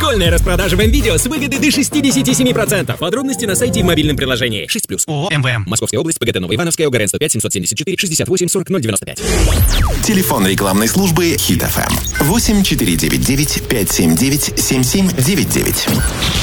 Школьная распродажа в МВидео с выгоды до 67%. Подробности на сайте и в мобильном приложении. 6+. ООО МВМ. Московская область, ПГТ Новоивановская, УГРН 105 774 68 40 095. Телефон рекламной службы Хит FM 8499 579 7799.